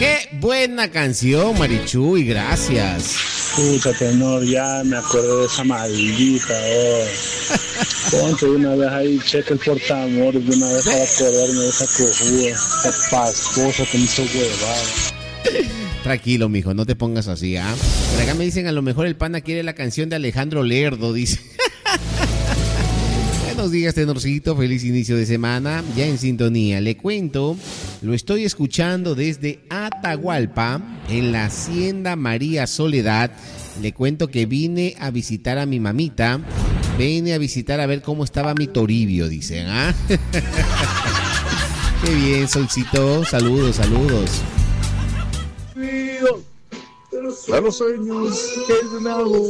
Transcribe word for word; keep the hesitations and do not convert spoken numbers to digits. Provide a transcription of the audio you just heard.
Qué buena canción, Marichuy, gracias. Pucha, tenor, ya me acuerdo de esa maldita, oh. Ponte de una vez ahí, checa el portamor de una vez para acordarme de esa cojuda, esa pastosa que me hizo huevada. Tranquilo, mijo, no te pongas así, ¿ah? ¿eh? Por acá me dicen, a lo mejor el pana quiere la canción de Alejandro Lerdo, dice. Buenos días, tenorcito, feliz inicio de semana, ya en sintonía. Le cuento, lo estoy escuchando desde Atahualpa, en la Hacienda María Soledad. Le cuento que vine a visitar a mi mamita, vine a visitar a ver cómo estaba mi Toribio, dicen, ¿ah? Qué bien, Solcito, saludos, saludos. A los sueños que he llenado